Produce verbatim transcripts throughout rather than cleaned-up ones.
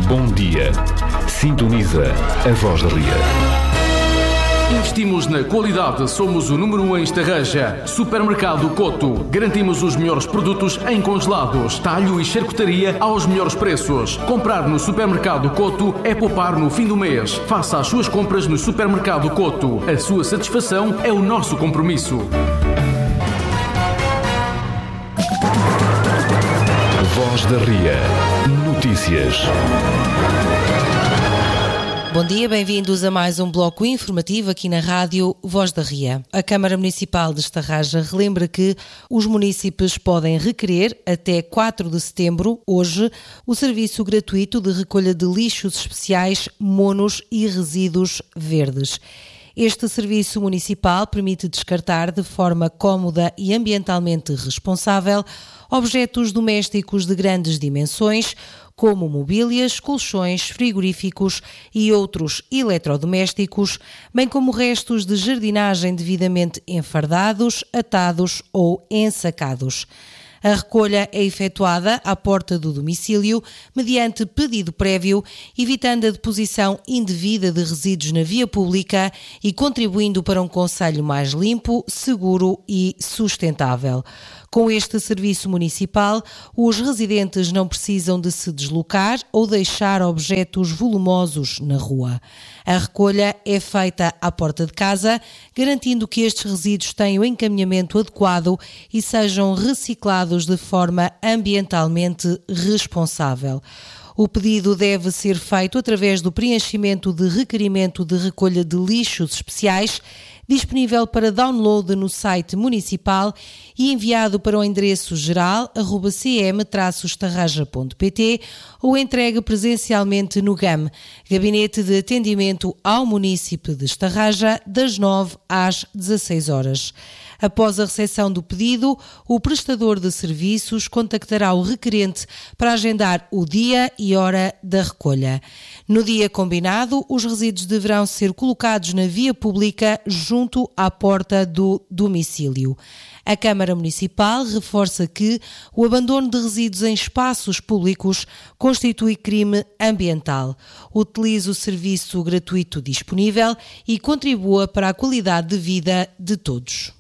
Bom dia. Sintoniza a Voz da Ria. Investimos na qualidade, somos o número um em Estarreja. Supermercado Coto. Garantimos os melhores produtos em congelados, talho e charcutaria aos melhores preços. Comprar no Supermercado Coto é poupar no fim do mês. Faça as suas compras no Supermercado Coto. A sua satisfação é o nosso compromisso. Voz da Ria. Notícias. Bom dia, bem-vindos a mais um bloco informativo aqui na rádio Voz da Ria. A Câmara Municipal de Estarreja relembra que os munícipes podem requerer até quatro de setembro, hoje, o serviço gratuito de recolha de lixos especiais, monos e resíduos verdes. Este serviço municipal permite descartar de forma cómoda e ambientalmente responsável objetos domésticos de grandes dimensões, como mobílias, colchões, frigoríficos e outros eletrodomésticos, bem como restos de jardinagem devidamente enfardados, atados ou ensacados. A recolha é efetuada à porta do domicílio, mediante pedido prévio, evitando a deposição indevida de resíduos na via pública e contribuindo para um concelho mais limpo, seguro e sustentável. Com este serviço municipal, os residentes não precisam de se deslocar ou deixar objetos volumosos na rua. A recolha é feita à porta de casa, garantindo que estes resíduos tenham encaminhamento adequado e sejam reciclados de forma ambientalmente responsável. O pedido deve ser feito através do preenchimento de requerimento de recolha de lixos especiais, disponível para download no site municipal e enviado para o endereço geral arroba c m traço estarreja ponto p t ou entregue presencialmente no G A M, Gabinete de Atendimento ao Munícipe de Estarreja, das nove às dezasseis horas. Após a recepção do pedido, o prestador de serviços contactará o requerente para agendar o dia e hora da recolha. No dia combinado, os resíduos deverão ser colocados na via pública junto à porta do domicílio. A Câmara Municipal reforça que o abandono de resíduos em espaços públicos constitui crime ambiental. Utilize o serviço gratuito disponível e contribua para a qualidade de vida de todos.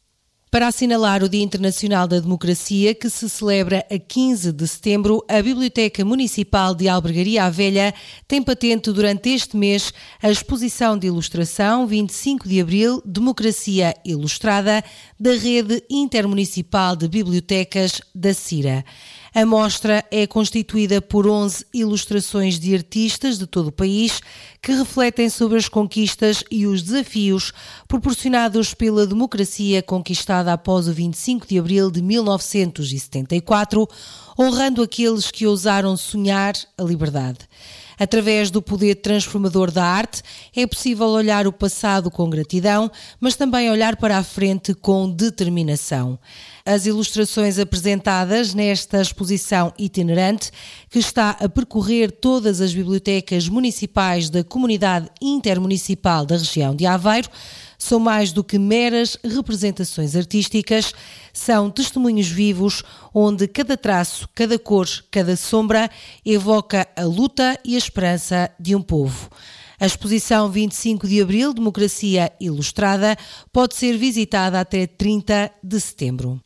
Para assinalar o Dia Internacional da Democracia, que se celebra a quinze de setembro, a Biblioteca Municipal de Albergaria à Velha tem patente durante este mês a exposição de ilustração vinte e cinco de abril, Democracia Ilustrada, da Rede Intermunicipal de Bibliotecas da Cira. A mostra é constituída por onze ilustrações de artistas de todo o país que refletem sobre as conquistas e os desafios proporcionados pela democracia conquistada após o vinte e cinco de abril de mil novecentos e setenta e quatro, honrando aqueles que ousaram sonhar a liberdade. Através do poder transformador da arte, é possível olhar o passado com gratidão, mas também olhar para a frente com determinação. As ilustrações apresentadas nesta exposição itinerante, que está a percorrer todas as bibliotecas municipais da Comunidade Intermunicipal da região de Aveiro, são mais do que meras representações artísticas, são testemunhos vivos onde cada traço, cada cor, cada sombra evoca a luta e a esperança de um povo. A exposição vinte e cinco de abril, Democracia Ilustrada, pode ser visitada até trinta de setembro.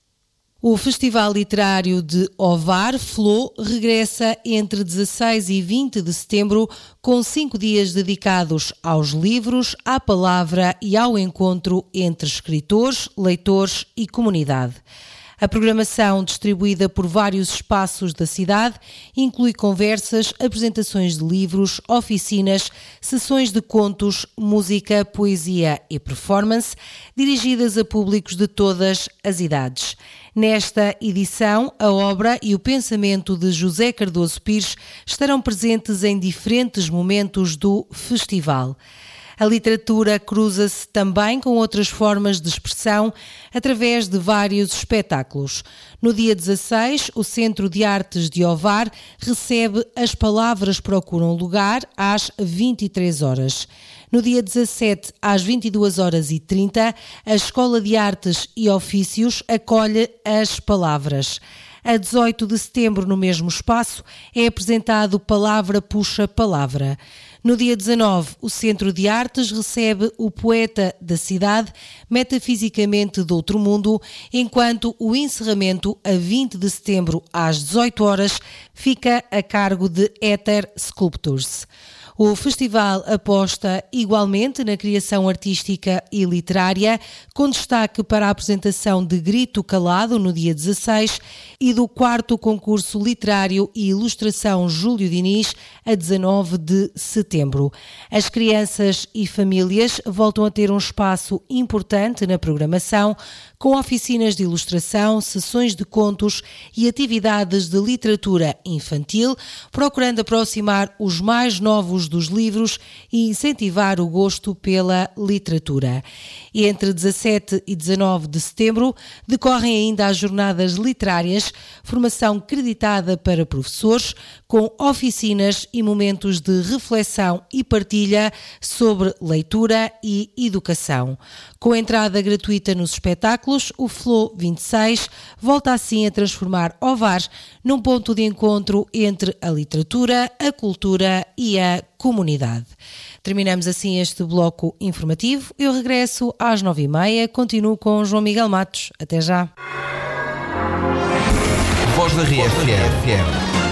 O Festival Literário de Ovar, F L O, regressa entre dezasseis e vinte de setembro com cinco dias dedicados aos livros, à palavra e ao encontro entre escritores, leitores e comunidade. A programação, distribuída por vários espaços da cidade, inclui conversas, apresentações de livros, oficinas, sessões de contos, música, poesia e performance, dirigidas a públicos de todas as idades. Nesta edição, a obra e o pensamento de José Cardoso Pires estarão presentes em diferentes momentos do festival. A literatura cruza-se também com outras formas de expressão através de vários espetáculos. No dia dezasseis, o Centro de Artes de Ovar recebe As Palavras Procuram Lugar às vinte e três horas. No dia dezassete, às vinte e duas horas e trinta, a Escola de Artes e Ofícios acolhe As Palavras. A dezoito de setembro, no mesmo espaço, é apresentado Palavra Puxa Palavra. No dia dezanove, o Centro de Artes recebe o poeta da cidade, Metafisicamente do Outro Mundo, enquanto o encerramento, a vinte de setembro, às dezoito horas, fica a cargo de Ether Sculptures. O festival aposta igualmente na criação artística e literária, com destaque para a apresentação de Grito Calado no dia dezasseis e do quarto concurso literário e ilustração Júlio Diniz a dezanove de setembro. As crianças e famílias voltam a ter um espaço importante na programação, com oficinas de ilustração, sessões de contos e atividades de literatura infantil, procurando aproximar os mais novos dos livros e incentivar o gosto pela literatura. E entre dezassete e dezanove de setembro decorrem ainda as jornadas literárias, formação creditada para professores, com oficinas e momentos de reflexão e partilha sobre leitura e educação. Com entrada gratuita nos espetáculos, o Flow vinte e seis volta assim a transformar Ovar num ponto de encontro entre a literatura, a cultura e a comunidade. Terminamos assim este bloco informativo. Eu regresso às nove e meia. Continuo com João Miguel Matos. Até já. Voz da Ria F M.